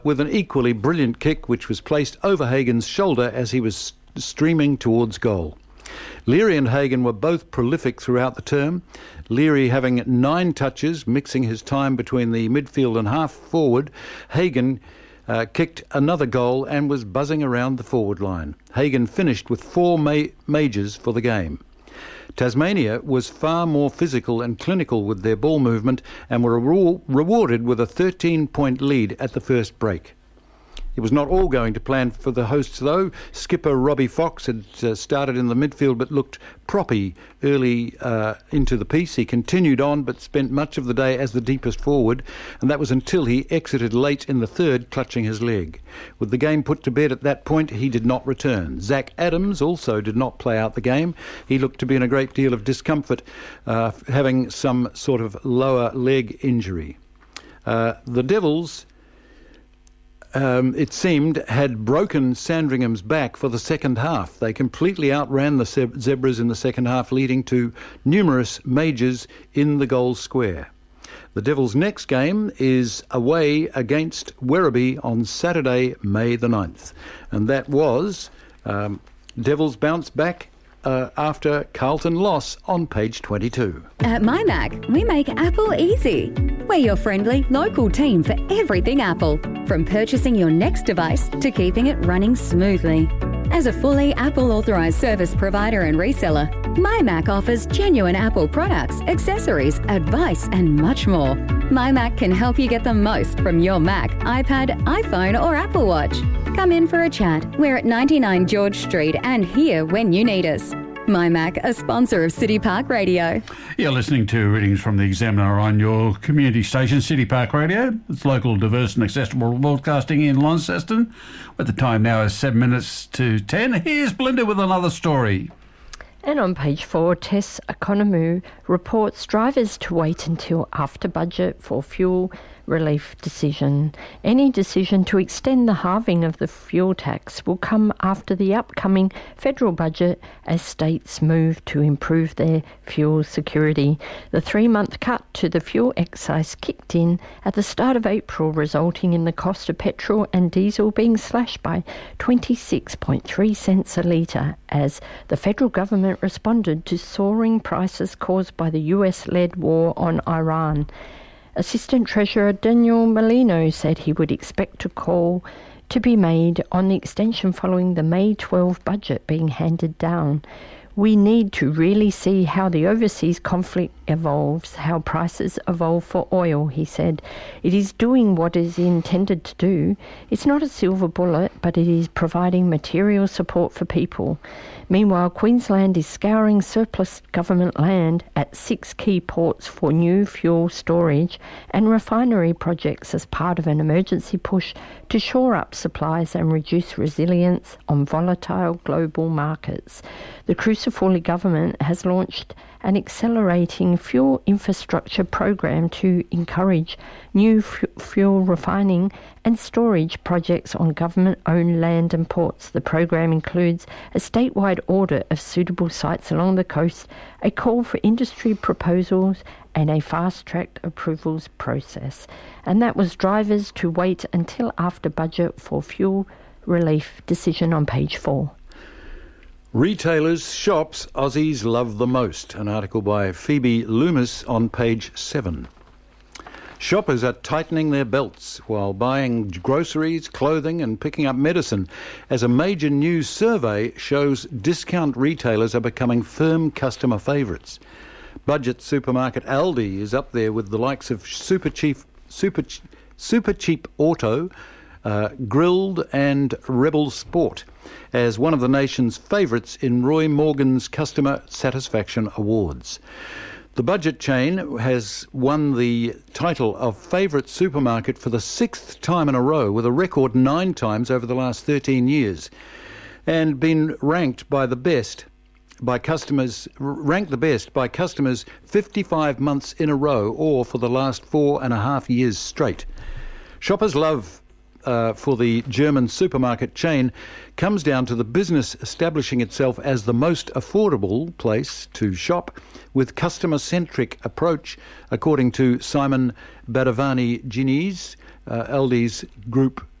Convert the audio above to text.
with an equally brilliant kick which was placed over Hagen's shoulder as he was streaming towards goal. Leary and Hagen were both prolific throughout the term, Leary having 9 touches, mixing his time between the midfield and half forward. Hagen kicked another goal and was buzzing around the forward line. Hagen finished with 4 majors for the game. Tasmania was far more physical and clinical with their ball movement and were rewarded with a 13-point lead at the first break. It was not all going to plan for the hosts, though. Skipper Robbie Fox had started in the midfield but looked proppy early into the piece. He continued on but spent much of the day as the deepest forward, and that was until he exited late in the third, clutching his leg. With the game put to bed at that point, he did not return. Zach Adams also did not play out the game. He looked to be in a great deal of discomfort, having some sort of lower leg injury. The Devils, it seemed, had broken Sandringham's back for the second half. They completely outran the Zebras in the second half, leading to numerous majors in the goal square. The Devils' next game is away against Werribee on Saturday, May the 9th. And that was Devils bounce back after Carlton loss on page 22. At MyMac, we make Apple easy. We're your friendly, local team for everything Apple, from purchasing your next device to keeping it running smoothly. As a fully Apple authorised service provider and reseller, MyMac offers genuine Apple products, accessories, advice and much more. MyMac can help you get the most from your Mac, iPad, iPhone or Apple Watch. Come in for a chat. We're at 99 George Street and here when you need us. MyMac, a sponsor of City Park Radio. You're listening to readings from the Examiner on your community station, City Park Radio. It's local, diverse and accessible broadcasting in Launceston. At the time now is 7 minutes to 10. Here's Belinda with another story. And on page 4, Tess Economou reports drivers to wait until after budget for fuel relief decision. Any decision to extend the halving of the fuel tax will come after the upcoming federal budget as states move to improve their fuel security. The 3-month cut to the fuel excise kicked in at the start of April, resulting in the cost of petrol and diesel being slashed by 26.3 cents a litre as the federal government responded to soaring prices caused by the US-led war on Iran. Assistant Treasurer Daniel Molino said he would expect a call to be made on the extension following the May 12 budget being handed down. We need to really see how the overseas conflict evolves, how prices evolve for oil, he said. It is doing what it is intended to do. It's not a silver bullet, but it is providing material support for people. Meanwhile, Queensland is scouring surplus government land at 6 key ports for new fuel storage and refinery projects as part of an emergency push to shore up supplies and reduce resilience on volatile global markets. The Crucifoli government has launched an accelerating fuel infrastructure program to encourage new fuel refining and storage projects on government-owned land and ports. The program includes a statewide audit of suitable sites along the coast, a call for industry proposals and a fast-tracked approvals process. And that was drivers to wait until after budget for fuel relief decision on page 4. Retailers, shops, Aussies love the most. An article by Phoebe Loomis on page 7. Shoppers are tightening their belts while buying groceries, clothing and picking up medicine, as a major news survey shows discount retailers are becoming firm customer favourites. Budget supermarket Aldi is up there with the likes of Super Cheap Auto, Grilled and Rebel Sport as one of the nation's favourites in Roy Morgan's Customer Satisfaction Awards. The budget chain has won the title of favourite supermarket for the 6th time in a row, with a record 9 times over the last 13 years, and been ranked the best by customers 55 months in a row, or for the last 4.5 years straight. Shoppers' love for the German supermarket chain comes down to the business establishing itself as the most affordable place to shop with customer-centric approach, according to Simon Badavani Giniz, Aldi's group